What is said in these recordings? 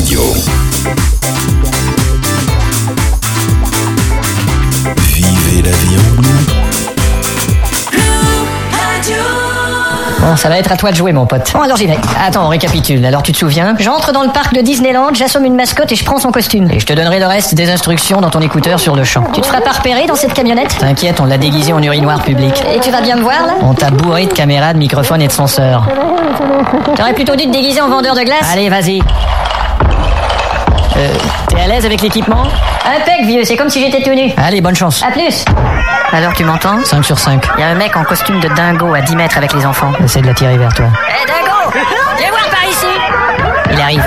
Radio. Vivez la vie en bleu. Bon, ça va être à toi de jouer, mon pote. Bon, alors j'y vais. Attends, on récapitule. Alors tu te souviens? J'entre dans le parc de Disneyland, j'assomme une mascotte et je prends son costume. Et je te donnerai le reste des instructions dans ton écouteur sur le champ. Tu te feras pas repérer dans cette camionnette? T'inquiète, on l'a déguisé en urinoir public. Et tu vas bien me voir, là? On t'a bourré de caméras, de microphones et de senseurs. T'aurais plutôt dû te déguiser en vendeur de glace. Allez, vas-y. T'es à l'aise avec l'équipement? Impec, vieux, c'est comme si j'étais tout nu. Allez, bonne chance. À plus. Alors, tu m'entends? 5 sur 5. Il y a un mec en costume de dingo à 10 mètres avec les enfants. Essaie de l'attirer vers toi. Hé, dingo! Viens voir par ici! Il arrive.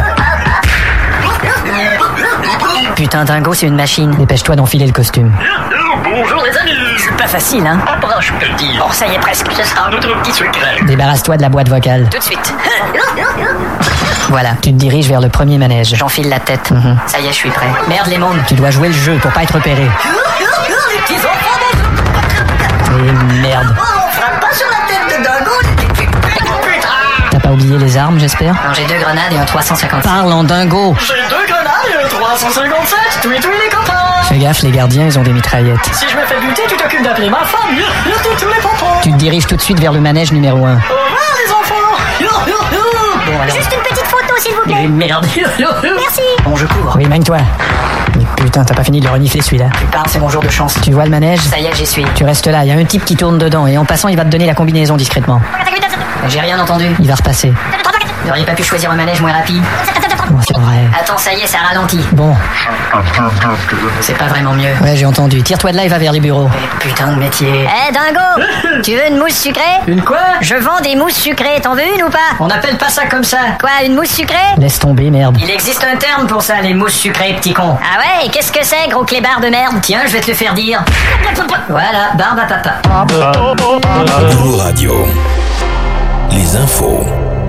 Putain, dingo, c'est une machine. Dépêche-toi d'enfiler le costume. Bonjour les amis. C'est pas facile, hein? Approche petit. Oh, ça y est, presque. Ce sera notre petit secret. Débarrasse-toi de la boîte vocale. Tout de suite. Voilà, tu te diriges vers le premier manège. J'enfile la tête. Ça y est, je suis prêt. Merde, les mondes, tu dois jouer le jeu pour pas être repéré. Les petits enfants. Et merde. Oh, on frappe pas sur la tête de dingo. Putain. T'as pas oublié les armes, j'espère? Non, j'ai 2 grenades et un 350. Parle en dingo. J'ai 2 grenades et un 357. Tous les copains. Fais gaffe, les gardiens, ils ont des mitraillettes. Si je me fais buter, tu t'occupes d'appeler ma femme. Tous les pompons. Tu te diriges tout de suite vers le manège numéro 1. Au revoir les enfants. Bon, alors... Juste une petite photo, s'il vous plaît. Mais merde. Merci. Bon, je cours. Oui, magne-toi. Mais putain, t'as pas fini de le renifler celui-là. Tu parles, c'est mon jour de chance. Tu vois le manège? Ça y est, j'y suis. Tu restes là, il y a un type qui tourne dedans et en passant, il va te donner la combinaison discrètement. J'ai rien entendu. Il va repasser. Vous n'auriez pas pu choisir un manège moins rapide? Bon, c'est vrai. Attends, ça y est, ça ralentit. Bon, C'est pas vraiment mieux. ouais, j'ai entendu. Tire-toi de là et va vers les bureaux. Putain de métier. Hé, dingo, tu veux une mousse sucrée? Une quoi? Je vends des mousses sucrées, t'en veux une ou pas? On n'appelle pas ça comme ça. Quoi, une mousse sucrée? Laisse tomber, merde. Il existe un terme pour ça, les mousses sucrées, petit con. Ah ouais, et qu'est-ce que c'est, gros clébard de merde? Tiens, je vais te le faire dire. Voilà, barbe à papa. Blue Radio. Les infos.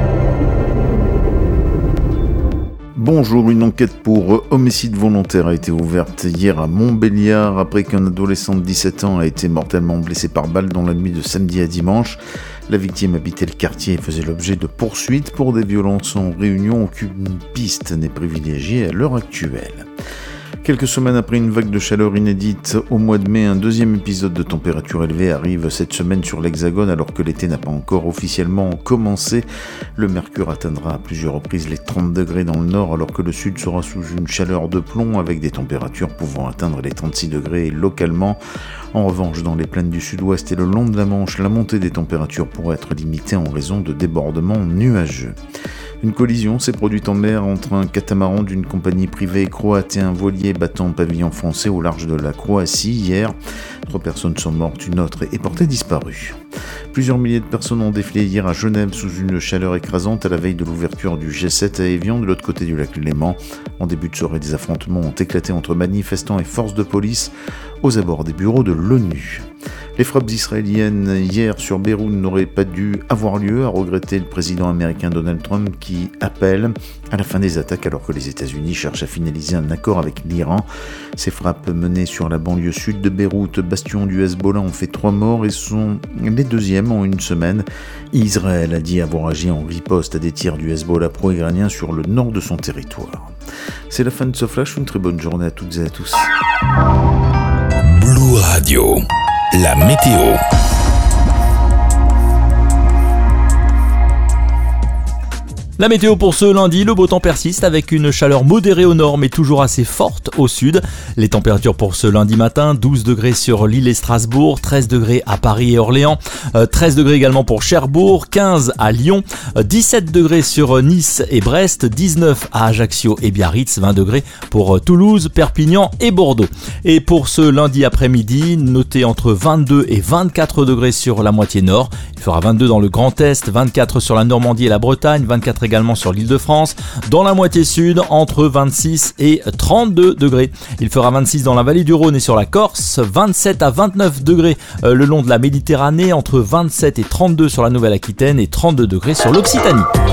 Bonjour, une enquête pour homicide volontaire a été ouverte hier à Montbéliard après qu'un adolescent de 17 ans a été mortellement blessé par balle dans la nuit de samedi à dimanche. La victime habitait le quartier et faisait l'objet de poursuites pour des violences en réunion. Aucune piste n'est privilégiée à l'heure actuelle. Quelques semaines après une vague de chaleur inédite au mois de mai, un deuxième épisode de température élevée arrive cette semaine sur l'Hexagone alors que l'été n'a pas encore officiellement commencé. Le mercure atteindra à plusieurs reprises les 30 degrés dans le nord alors que le sud sera sous une chaleur de plomb avec des températures pouvant atteindre les 36 degrés localement. En revanche, dans les plaines du sud-ouest et le long de la Manche, la montée des températures pourrait être limitée en raison de débordements nuageux. Une collision s'est produite en mer entre un catamaran d'une compagnie privée croate et un voilier battant pavillon français au large de la Croatie hier. 3 personnes sont mortes, une autre est portée disparue. Plusieurs milliers de personnes ont défilé hier à Genève sous une chaleur écrasante à la veille de l'ouverture du G7 à Évian de l'autre côté du lac Léman. En début de soirée, des affrontements ont éclaté entre manifestants et forces de police aux abords des bureaux de l'ONU. Les frappes israéliennes hier sur Beyrouth n'auraient pas dû avoir lieu, a regretté le président américain Donald Trump qui appelle à la fin des attaques alors que les États-Unis cherchent à finaliser un accord avec l'Iran. Ces frappes menées sur la banlieue sud de Beyrouth, bastion du Hezbollah, ont fait 3 morts et sont les deuxièmes en une semaine. Israël a dit avoir agi en riposte à des tirs du Hezbollah pro-iranien sur le nord de son territoire. C'est la fin de ce flash, une très bonne journée à toutes et à tous. Blue Radio. La météo. La météo pour ce lundi, le beau temps persiste avec une chaleur modérée au nord mais toujours assez forte au sud. Les températures pour ce lundi matin, 12 degrés sur Lille et Strasbourg, 13 degrés à Paris et Orléans, 13 degrés également pour Cherbourg, 15 à Lyon, 17 degrés sur Nice et Brest, 19 à Ajaccio et Biarritz, 20 degrés pour Toulouse, Perpignan et Bordeaux. Et pour ce lundi après-midi, notez entre 22 et 24 degrés sur la moitié nord. Il fera 22 dans le Grand Est, 24 sur la Normandie et la Bretagne, 24 également sur l'Île-de-France. Dans la moitié sud, entre 26 et 32 degrés. Il fera 26 dans la vallée du Rhône et sur la Corse, 27 à 29 degrés le long de la Méditerranée, entre 27 et 32 sur la Nouvelle-Aquitaine et 32 degrés sur l'Occitanie.